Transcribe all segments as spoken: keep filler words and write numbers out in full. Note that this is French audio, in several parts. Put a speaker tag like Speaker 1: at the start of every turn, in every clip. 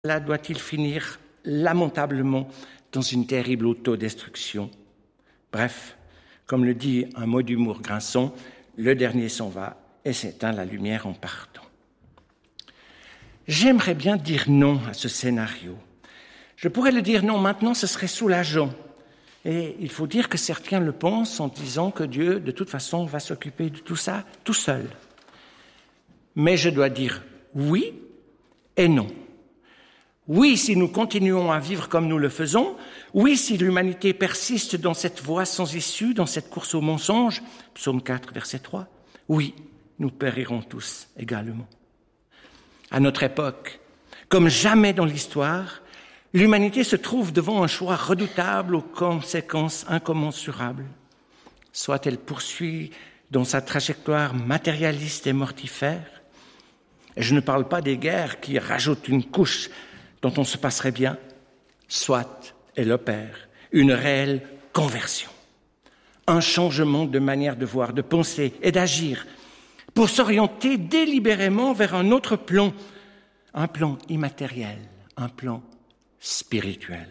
Speaker 1: cela doit-il finir lamentablement dans une terrible autodestruction? Bref, comme le dit un mot d'humour grinçant, le dernier s'en va et s'éteint la lumière en partant. J'aimerais bien dire non à ce scénario. Je pourrais le dire non maintenant, ce serait soulageant. Et il faut dire que certains le pensent en disant que Dieu, de toute façon, va s'occuper de tout ça tout seul. Mais je dois dire oui et non. Oui, si nous continuons à vivre comme nous le faisons. Oui, si l'humanité persiste dans cette voie sans issue, dans cette course au mensonge. Psaume quatre, verset trois. Oui, nous périrons tous également. À notre époque, comme jamais dans l'histoire, l'humanité se trouve devant un choix redoutable aux conséquences incommensurables. Soit elle poursuit dans sa trajectoire matérialiste et mortifère, et je ne parle pas des guerres qui rajoutent une couche dont on se passerait bien, soit elle opère une réelle conversion, un changement de manière de voir, de penser et d'agir pour s'orienter délibérément vers un autre plan, un plan immatériel, un plan spirituel.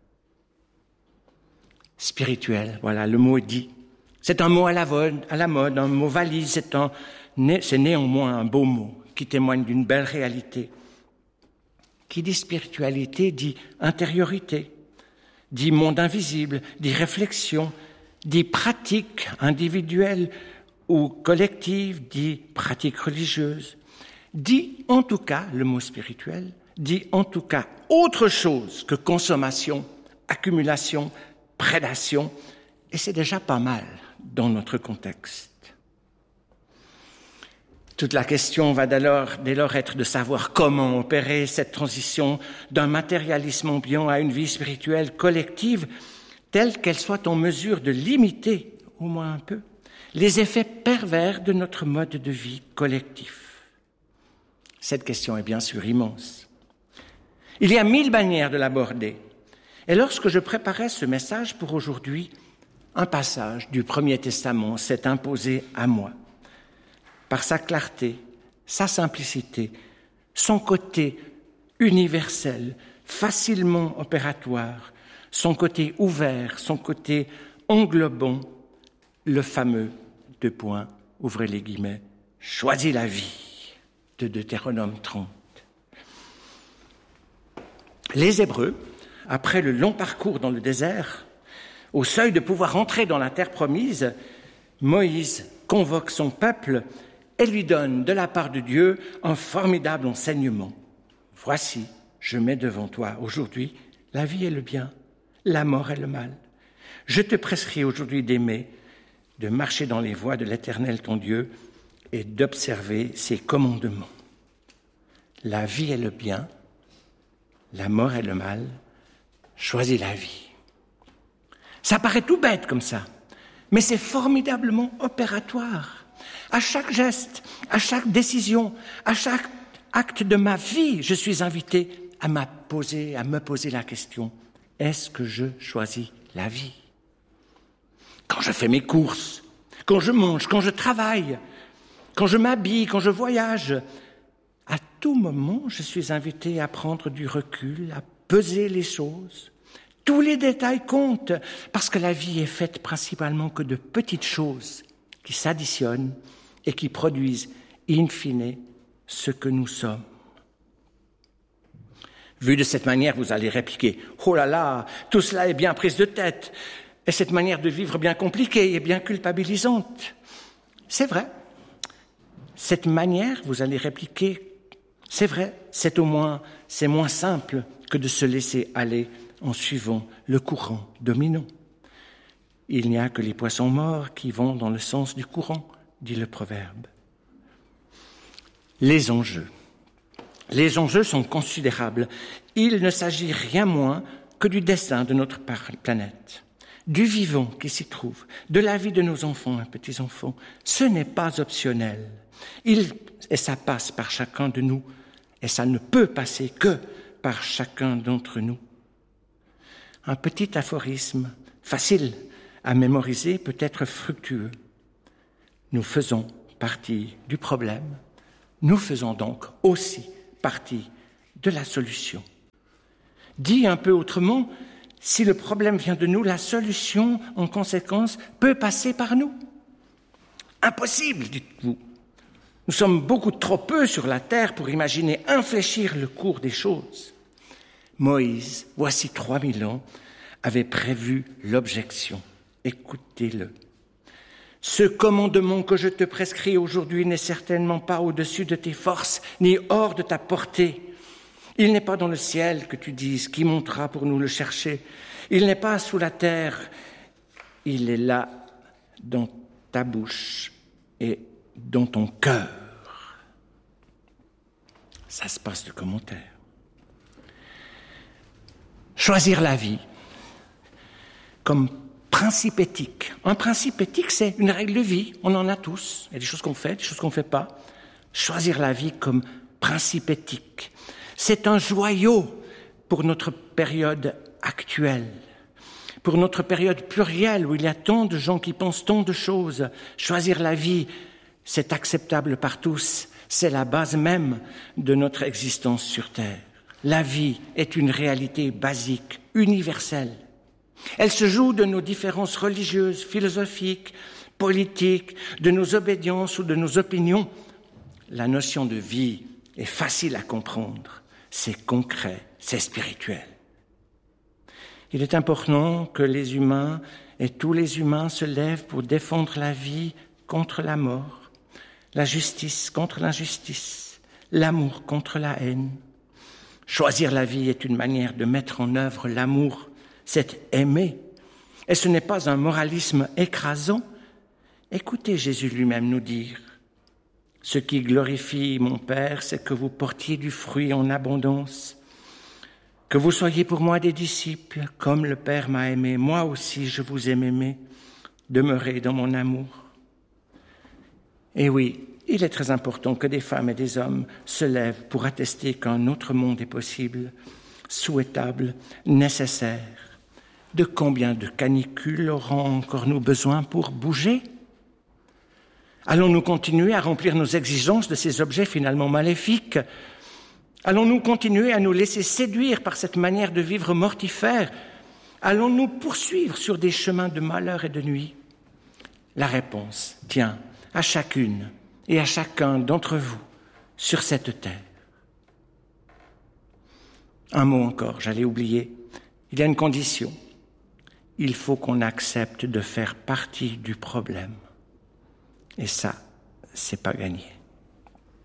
Speaker 1: Spirituel, voilà, le mot est dit. C'est un mot à la mode, à la mode, un mot valise, c'est, un, c'est néanmoins un beau mot qui témoigne d'une belle réalité. Qui dit spiritualité dit intériorité, dit monde invisible, dit réflexion, dit pratique individuelle ou collective, dit pratique religieuse, dit en tout cas, le mot spirituel, dit en tout cas autre chose que consommation, accumulation, prédation, et c'est déjà pas mal dans notre contexte. Toute la question va dès lors, dès lors être de savoir comment opérer cette transition d'un matérialisme ambiant à une vie spirituelle collective telle qu'elle soit en mesure de limiter, au moins un peu, les effets pervers de notre mode de vie collectif. Cette question est bien sûr immense. Il y a mille manières de l'aborder. Et lorsque je préparais ce message pour aujourd'hui, un passage du Premier Testament s'est imposé à moi. Par sa clarté, sa simplicité, son côté universel, facilement opératoire, son côté ouvert, son côté englobant, le fameux, deux points, ouvrez les guillemets, choisis la vie, de Deutéronome trente. Les Hébreux, après le long parcours dans le désert, au seuil de pouvoir entrer dans la terre promise, Moïse convoque son peuple et lui donne de la part de Dieu un formidable enseignement. Voici, je mets devant toi aujourd'hui la vie et le bien, la mort et le mal. Je te prescris aujourd'hui d'aimer, de marcher dans les voies de l'Éternel ton Dieu et d'observer ses commandements. La vie et le bien, la mort et le mal, choisis la vie. Ça paraît tout bête comme ça, mais c'est formidablement opératoire. À chaque geste, à chaque décision, à chaque acte de ma vie, je suis invité à me poser, à me poser la question, est-ce que je choisis la vie? Quand je fais mes courses, quand je mange, quand je travaille, quand je m'habille, quand je voyage, à tout moment, je suis invité à prendre du recul, à peser les choses. Tous les détails comptent, parce que la vie est faite principalement que de petites choses qui s'additionnent et qui produisent, in fine, ce que nous sommes. Vu de cette manière, vous allez répliquer « Oh là là, tout cela est bien prise de tête, et cette manière de vivre bien compliquée et bien culpabilisante. » C'est vrai. Cette manière, vous allez répliquer « C'est vrai, c'est au moins, c'est moins simple que de se laisser aller en suivant le courant dominant. Il n'y a que les poissons morts qui vont dans le sens du courant, dit le proverbe. » Les enjeux. Les enjeux sont considérables. Il ne s'agit rien moins que du destin de notre planète, du vivant qui s'y trouve, de la vie de nos enfants et petits-enfants. Ce n'est pas optionnel. Il, et ça passe par chacun de nous, et ça ne peut passer que par chacun d'entre nous. Un petit aphorisme facile à mémoriser peut être fructueux. Nous faisons partie du problème, nous faisons donc aussi partie de la solution. Dit un peu autrement, si le problème vient de nous, la solution, en conséquence, peut passer par nous. Impossible, dites-vous. Nous sommes beaucoup trop peu sur la terre pour imaginer infléchir le cours des choses. Moïse, voici trois mille ans, avait prévu l'objection. Écoutez-le. Ce commandement que je te prescris aujourd'hui n'est certainement pas au-dessus de tes forces, ni hors de ta portée. Il n'est pas dans le ciel que tu dises, qui montera pour nous le chercher. Il n'est pas sous la terre, il est là dans ta bouche et dans ton cœur. Ça se passe de commentaire. Choisir la vie comme principe éthique. Un principe éthique, c'est une règle de vie. On en a tous. Il y a des choses qu'on fait, des choses qu'on ne fait pas. Choisir la vie comme principe éthique. C'est un joyau pour notre période actuelle, pour notre période plurielle où il y a tant de gens qui pensent tant de choses. Choisir la vie, c'est acceptable par tous. C'est la base même de notre existence sur Terre. La vie est une réalité basique, universelle. Elle se joue de nos différences religieuses, philosophiques, politiques, de nos obédiences ou de nos opinions. La notion de vie est facile à comprendre. C'est concret, c'est spirituel. Il est important que les humains et tous les humains se lèvent pour défendre la vie contre la mort, la justice contre l'injustice, l'amour contre la haine. Choisir la vie est une manière de mettre en œuvre l'amour, c'est aimer. Et ce n'est pas un moralisme écrasant. Écoutez Jésus lui-même nous dire « Ce qui glorifie mon Père, c'est que vous portiez du fruit en abondance, que vous soyez pour moi des disciples, comme le Père m'a aimé, moi aussi je vous ai aimé, demeurez dans mon amour. » Et oui, il est très important que des femmes et des hommes se lèvent pour attester qu'un autre monde est possible, souhaitable, nécessaire. De combien de canicules aurons encore nous besoin pour bouger ? Allons-nous continuer à remplir nos exigences de ces objets finalement maléfiques ? Allons-nous continuer à nous laisser séduire par cette manière de vivre mortifère ? Allons-nous poursuivre sur des chemins de malheur et de nuit ? La réponse tient à chacune et à chacun d'entre vous sur cette terre. Un mot encore, j'allais oublier. Il y a une condition. Il faut qu'on accepte de faire partie du problème. Et ça, c'est pas gagné.